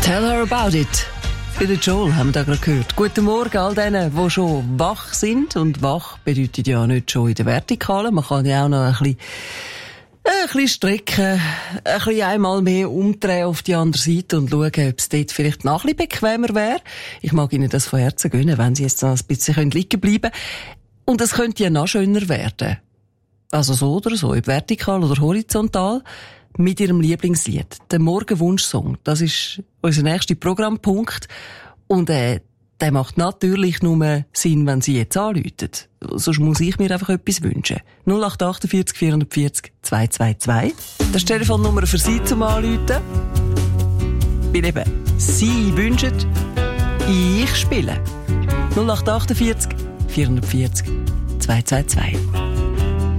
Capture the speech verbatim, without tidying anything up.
Tell her about it. Bei der Joel haben wir da gerade gehört. Guten Morgen all denen, die schon wach sind. Und wach bedeutet ja nicht schon in der Vertikalen. Man kann ja auch noch ein bisschen, ein bisschen strecken, ein bisschen einmal mehr umdrehen auf die andere Seite und schauen, ob es dort vielleicht noch ein bisschen bequemer wäre. Ich mag Ihnen das von Herzen gönnen, wenn Sie jetzt noch ein bisschen liegen bleiben können. Und es könnte ja noch schöner werden. Also so oder so, ob vertikal oder horizontal. Mit Ihrem Lieblingslied, der Morgenwunschsong. Das ist unser nächster Programmpunkt. Und äh, der macht natürlich nur Sinn, wenn Sie jetzt anrufen. Sonst muss ich mir einfach etwas wünschen. null acht acht vier vier vier vier zwei zwei zwei. Das ist die Telefonnummer für Sie zum Anrufen. Weil eben Sie wünschen, ich spiele. null acht acht vier vier vier zwei zwei zwei.